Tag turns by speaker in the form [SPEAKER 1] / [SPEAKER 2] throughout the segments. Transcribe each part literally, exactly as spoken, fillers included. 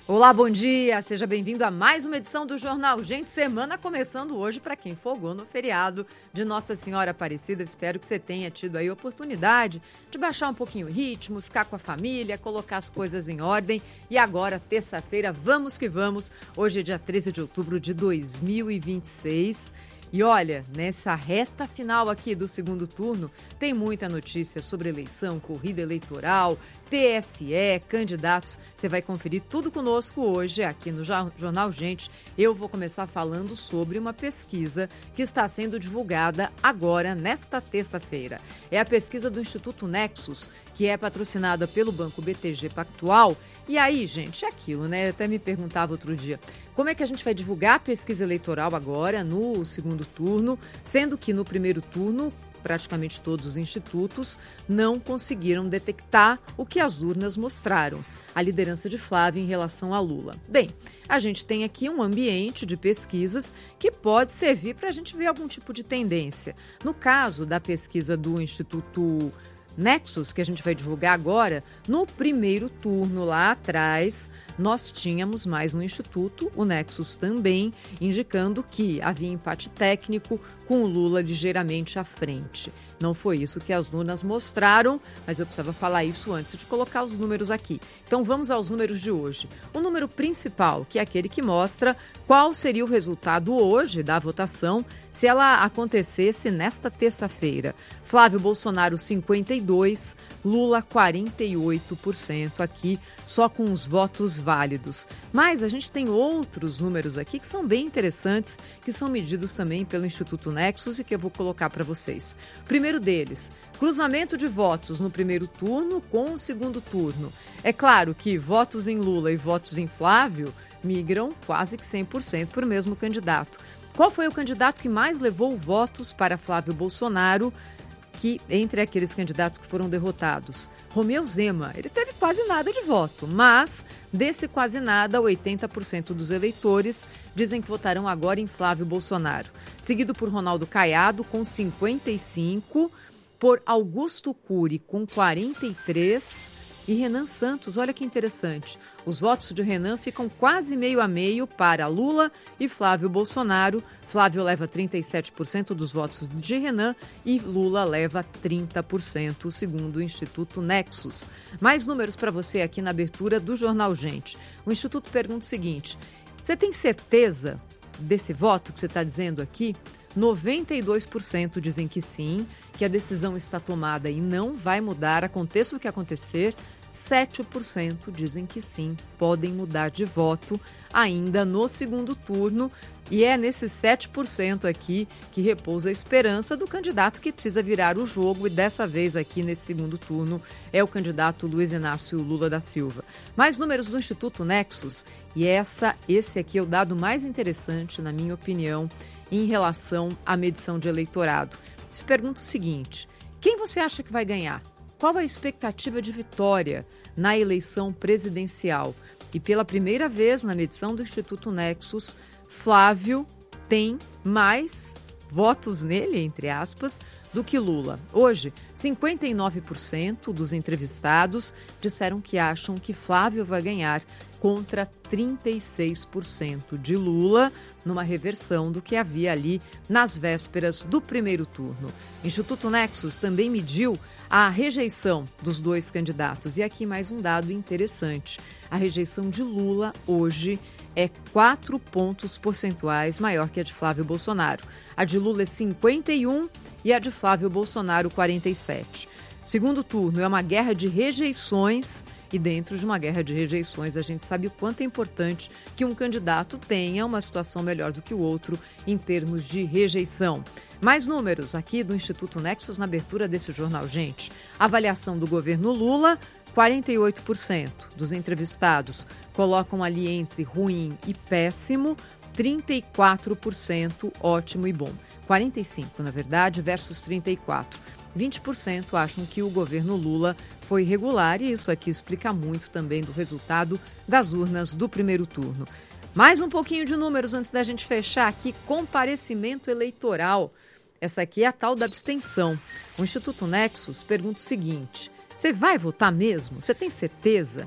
[SPEAKER 1] Olá, bom dia! Seja bem-vindo a mais uma edição do Jornal Gente. Semana começando hoje para quem folgou no feriado de Nossa Senhora Aparecida. Espero que você tenha tido aí a oportunidade de baixar um pouquinho o ritmo, ficar com a família, colocar as coisas em ordem. E agora, terça-feira, vamos que vamos. Hoje é dia treze de outubro de dois mil e vinte e seis. E olha, nessa reta final aqui do segundo turno, tem muita notícia sobre eleição, corrida eleitoral, T S E, candidatos. Você vai conferir tudo conosco hoje aqui no Jornal Gente. Eu vou começar falando sobre uma pesquisa que está sendo divulgada agora, nesta terça-feira. É a pesquisa do Instituto Nexus, que é patrocinada pelo Banco B T G Pactual. E aí, gente, é aquilo, né? Eu até me perguntava outro dia, como é que a gente vai divulgar a pesquisa eleitoral agora, no segundo turno, sendo que no primeiro turno, praticamente todos os institutos não conseguiram detectar o que as urnas mostraram, a liderança de Flávio em relação a Lula. Bem, a gente tem aqui um ambiente de pesquisas que pode servir para a gente ver algum tipo de tendência. No caso da pesquisa do Instituto Nexus, que a gente vai divulgar agora, no primeiro turno lá atrás, nós tínhamos mais um instituto, o Nexus também, indicando que havia empate técnico com o Lula ligeiramente à frente. Não foi isso que as urnas mostraram, mas eu precisava falar isso antes de colocar os números aqui. Então vamos aos números de hoje. O número principal, que é aquele que mostra qual seria o resultado hoje da votação se ela acontecesse nesta terça-feira. Flávio Bolsonaro, cinquenta e dois por cento, Lula, quarenta e oito por cento aqui, só com os votos válidos. Mas a gente tem outros números aqui que são bem interessantes, que são medidos também pelo Instituto Nexus e que eu vou colocar para vocês. Primeiro deles, cruzamento de votos no primeiro turno com o segundo turno. É claro que votos em Lula e votos em Flávio migram quase que cem por cento para o mesmo candidato. Qual foi o candidato que mais levou votos para Flávio Bolsonaro, que entre aqueles candidatos que foram derrotados? Romeu Zema, ele teve quase nada de voto, mas desse quase nada, oitenta por cento dos eleitores dizem que votarão agora em Flávio Bolsonaro. Seguido por Ronaldo Caiado, com cinquenta e cinco por cento, por Augusto Cury, com quarenta e três por cento, e Renan Santos, olha que interessante. Os votos de Renan ficam quase meio a meio para Lula e Flávio Bolsonaro. Flávio leva trinta e sete por cento dos votos de Renan e Lula leva trinta por cento, segundo o Instituto Nexus. Mais números para você aqui na abertura do Jornal Gente. O Instituto pergunta o seguinte: você tem certeza desse voto que você está dizendo aqui? noventa e dois por cento dizem que sim, que a decisão está tomada e não vai mudar, aconteça o que acontecer. sete por cento dizem que sim, podem mudar de voto ainda no segundo turno. E é nesses sete por cento aqui que repousa a esperança do candidato que precisa virar o jogo, e dessa vez aqui nesse segundo turno é o candidato Luiz Inácio Lula da Silva. Mais números do Instituto Nexus, e essa, esse aqui é o dado mais interessante, na minha opinião, em relação à medição de eleitorado. Se pergunta o seguinte: quem você acha que vai ganhar? Qual a expectativa de vitória na eleição presidencial? E pela primeira vez na medição do Instituto Nexus, Flávio tem mais votos nele, entre aspas, do que Lula. Hoje, cinquenta e nove por cento dos entrevistados disseram que acham que Flávio vai ganhar, contra trinta e seis por cento de Lula, numa reversão do que havia ali nas vésperas do primeiro turno. O Instituto Nexus também mediu a rejeição dos dois candidatos. E aqui mais um dado interessante: a rejeição de Lula hoje é quatro pontos percentuais maior que a de Flávio Bolsonaro. A de Lula é cinquenta e um e a de Flávio Bolsonaro quarenta e sete. Segundo turno é uma guerra de rejeições, e dentro de uma guerra de rejeições a gente sabe o quanto é importante que um candidato tenha uma situação melhor do que o outro em termos de rejeição. Mais números aqui do Instituto Nexus na abertura desse Jornal Gente. Avaliação do governo Lula: quarenta e oito por cento dos entrevistados colocam ali entre ruim e péssimo, trinta e quatro por cento ótimo e bom. quarenta e cinco por cento, na verdade, versus trinta e quatro por cento. vinte por cento acham que o governo Lula foi irregular, e isso aqui explica muito também do resultado das urnas do primeiro turno. Mais um pouquinho de números antes da gente fechar aqui. Comparecimento eleitoral. Essa aqui é a tal da abstenção. O Instituto Nexus pergunta o seguinte: você vai votar mesmo? Você tem certeza?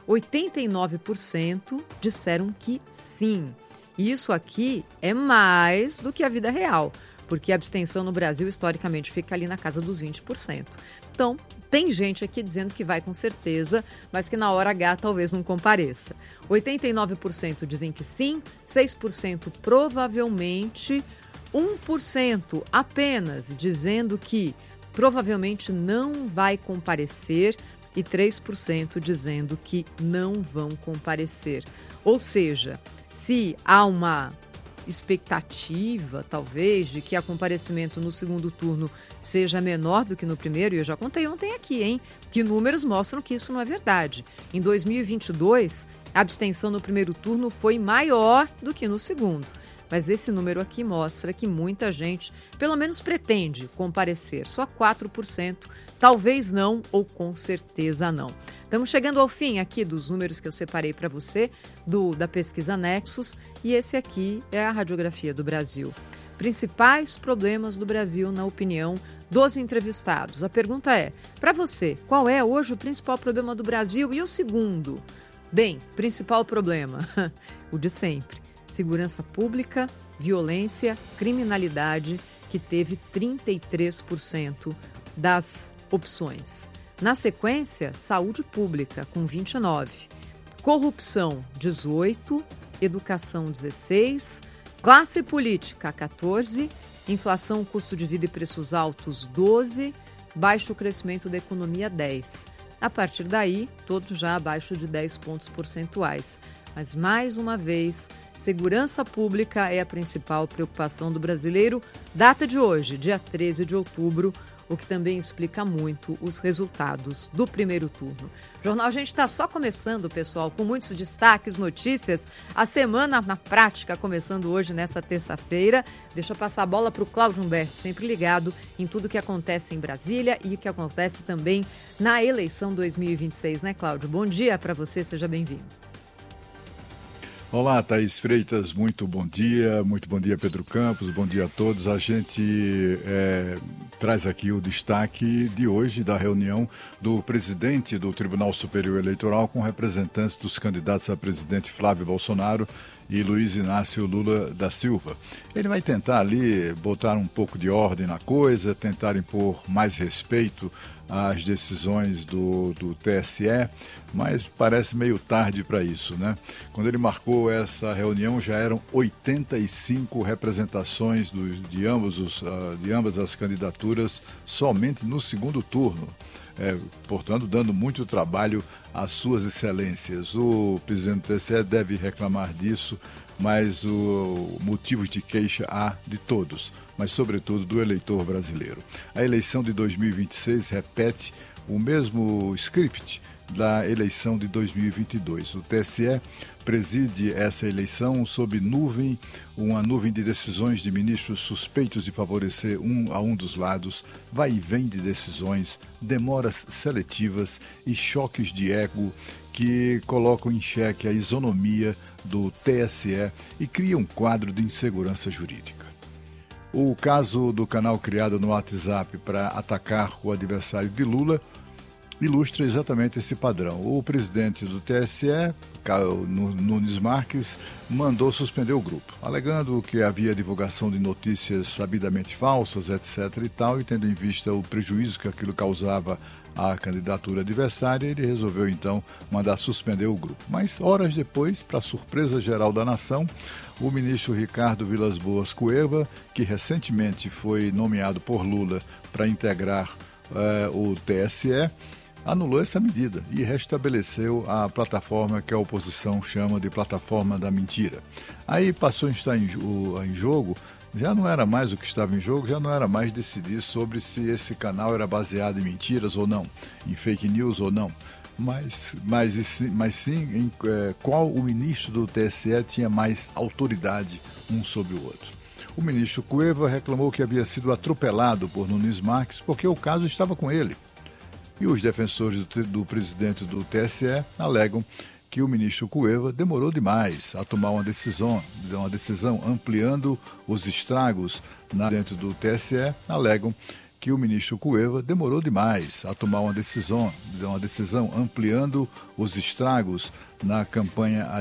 [SPEAKER 1] oitenta e nove por cento disseram que sim. Isso aqui é mais do que a vida real, porque a abstenção no Brasil historicamente fica ali na casa dos vinte por cento. Então, tem gente aqui dizendo que vai com certeza, mas que na hora H talvez não compareça. oitenta e nove por cento dizem que sim, seis por cento provavelmente, um por cento apenas dizendo que provavelmente não vai comparecer e três por cento dizendo que não vão comparecer. Ou seja, se há uma expectativa, talvez, de que o comparecimento no segundo turno seja menor do que no primeiro, e eu já contei ontem aqui, hein, que números mostram que isso não é verdade. Em dois mil e vinte e dois, a abstenção no primeiro turno foi maior do que no segundo. Mas esse número aqui mostra que muita gente, pelo menos pretende comparecer. Só quatro por cento, talvez não ou com certeza não. Estamos chegando ao fim aqui dos números que eu separei para você, do, da pesquisa Nexus, e esse aqui é a radiografia do Brasil. Principais problemas do Brasil, na opinião dos entrevistados. A pergunta é, para você, qual é hoje o principal problema do Brasil? E o segundo? Bem, principal problema, o de sempre. Segurança pública, violência, criminalidade, que teve trinta e três por cento das opções. Na sequência, saúde pública, com vinte e nove por cento. Corrupção, dezoito por cento. Educação, dezesseis por cento. Classe política, quatorze por cento. Inflação, custo de vida e preços altos, doze por cento. Baixo crescimento da economia, dez por cento. A partir daí, todos já abaixo de dez pontos percentuais. Mas, mais uma vez, segurança pública é a principal preocupação do brasileiro. Data de hoje, dia treze de outubro, o que também explica muito os resultados do primeiro turno. O Jornal Gente está só começando, pessoal, com muitos destaques, notícias. A semana na prática começando hoje, nessa terça-feira. Deixa eu passar a bola para o Cláudio Humberto, sempre ligado em tudo que acontece em Brasília e o que acontece também na eleição dois mil e vinte e seis, né, Cláudio? Bom dia para você, seja bem-vindo.
[SPEAKER 2] Olá, Thaís Freitas, muito bom dia, muito bom dia, Pedro Campos, bom dia a todos. A gente é, traz aqui o destaque de hoje da reunião do presidente do Tribunal Superior Eleitoral com representantes dos candidatos a presidente Flávio Bolsonaro e Luiz Inácio Lula da Silva. Ele vai tentar ali botar um pouco de ordem na coisa, tentar impor mais respeito às decisões do, do T S E, mas parece meio tarde para isso, né? Quando ele marcou essa reunião, já eram oitenta e cinco representações do, de, ambos os, uh, de ambas as candidaturas somente no segundo turno. É, portanto, dando muito trabalho às suas excelências. O presidente do T S E deve reclamar disso, mas o motivo de queixa há de todos, mas sobretudo do eleitor brasileiro. A eleição de dois mil e vinte e seis repete o mesmo script da eleição de dois mil e vinte e dois. O T S E preside essa eleição sob nuvem, uma nuvem de decisões de ministros suspeitos de favorecer um a um dos lados, vai e vem de decisões, demoras seletivas e choques de ego que colocam em xeque a isonomia do T S E e criam um quadro de insegurança jurídica. O caso do canal criado no WhatsApp para atacar o adversário de Lula ilustra exatamente esse padrão. O presidente do T S E, Nunes Marques, mandou suspender o grupo, alegando que havia divulgação de notícias sabidamente falsas, etc e tal, e tendo em vista o prejuízo que aquilo causava à candidatura adversária, ele resolveu então mandar suspender o grupo. Mas horas depois, para surpresa geral da nação, o ministro Ricardo Vilas Boas Cueva, que recentemente foi nomeado por Lula para integrar uh, o T S E, anulou essa medida e restabeleceu a plataforma que a oposição chama de plataforma da mentira. Aí passou a estar em, em jogo, já não era mais o que estava em jogo, já não era mais decidir sobre se esse canal era baseado em mentiras ou não, em fake news ou não, mas, mas, mas sim em é, qual o ministro do T S E tinha mais autoridade um sobre o outro. O ministro Cueva reclamou que havia sido atropelado por Nunes Marques porque o caso estava com ele. E os defensores do, do presidente do T S E alegam que o ministro Cueva demorou demais a tomar uma decisão, uma decisão ampliando os estragos na, dentro do T S E, alegam que o ministro Cueva demorou demais a tomar uma decisão, uma decisão ampliando os estragos na campanha